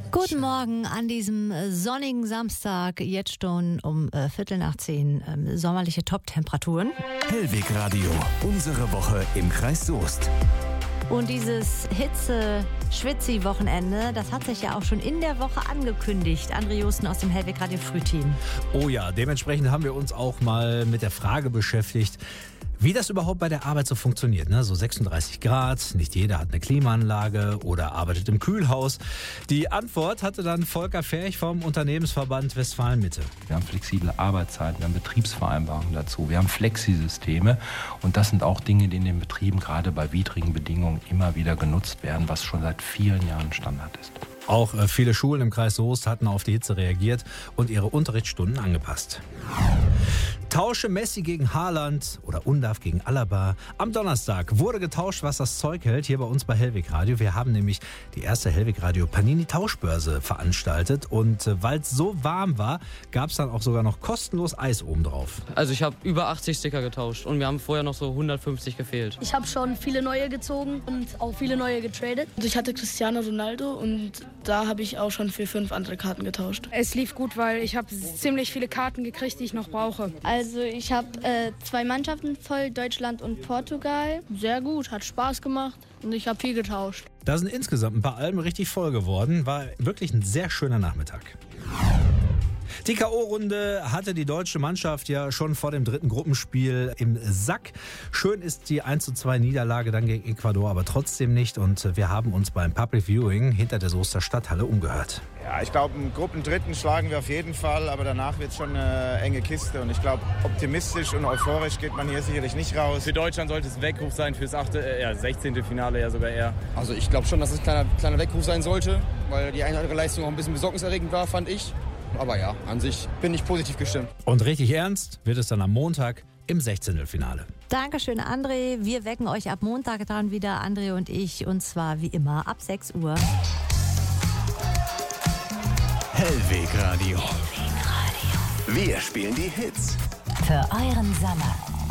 Guten Morgen an diesem sonnigen Samstag, jetzt schon um 9:15, sommerliche Top-Temperaturen. Hellweg Radio, unsere Woche im Kreis Soest. Und dieses Hitze-Schwitzi-Wochenende, das hat sich ja auch schon in der Woche angekündigt. André Josten aus dem Hellweg Radio Frühteam. Oh ja, dementsprechend haben wir uns auch mal mit der Frage beschäftigt, wie das überhaupt bei der Arbeit so funktioniert. Ne? So 36 Grad, nicht jeder hat eine Klimaanlage oder arbeitet im Kühlhaus. Die Antwort hatte dann Volker Ferch vom Unternehmensverband Westfalen-Mitte. Wir haben flexible Arbeitszeiten, wir haben Betriebsvereinbarungen dazu, wir haben Flexisysteme und das sind auch Dinge, die in den Betrieben gerade bei widrigen Bedingungen immer wieder genutzt werden, was schon seit vielen Jahren Standard ist. Auch viele Schulen im Kreis Soest hatten auf die Hitze reagiert und ihre Unterrichtsstunden angepasst. Tausche Messi gegen Haaland oder Undav gegen Alaba. Am Donnerstag wurde getauscht, was das Zeug hält, hier bei uns bei Hellweg Radio. Wir haben nämlich die erste Hellweg Radio Panini Tauschbörse veranstaltet. Und weil es so warm war, gab es dann auch sogar noch kostenlos Eis obendrauf. Also ich habe über 80 Sticker getauscht und wir haben vorher noch so 150 gefehlt. Ich habe schon viele neue gezogen und auch viele neue getradet. Also ich hatte Cristiano Ronaldo und da habe ich auch schon für 5 andere Karten getauscht. Es lief gut, weil ich habe ziemlich viele Karten gekriegt, die ich noch brauche. Also ich habe 2 Mannschaften voll, Deutschland und Portugal. Sehr gut, hat Spaß gemacht und ich habe viel getauscht. Da sind insgesamt ein paar Alben richtig voll geworden. War wirklich ein sehr schöner Nachmittag. Die K.O.-Runde hatte die deutsche Mannschaft ja schon vor dem 3. Gruppenspiel im Sack. Schön ist die 1:2 Niederlage dann gegen Ecuador, aber trotzdem nicht. Und wir haben uns beim Public Viewing hinter der Soester Stadthalle umgehört. Ja, ich glaube, im Gruppendritten schlagen wir auf jeden Fall, aber danach wird es schon eine enge Kiste. Und ich glaube, optimistisch und euphorisch geht man hier sicherlich nicht raus. Für Deutschland sollte es ein Weckruf sein, fürs 16. Finale ja sogar eher. Also ich glaube schon, dass es ein kleiner Weckruf sein sollte, weil die eine oder andere Leistung auch ein bisschen besorgniserregend war, fand ich. Aber ja, an sich bin ich positiv gestimmt. Und richtig ernst wird es dann am Montag im 16. Finale. Dankeschön, André. Wir wecken euch ab Montag dran wieder, André und ich. Und zwar wie immer ab 6 Uhr. Hellweg Radio. Wir spielen die Hits. Für euren Sommer.